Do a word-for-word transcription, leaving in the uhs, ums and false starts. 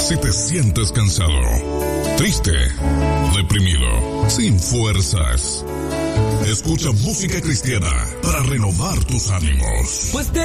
Si te sientes cansado, triste, deprimido, sin fuerzas, escucha música cristiana para renovar tus ánimos. Pues te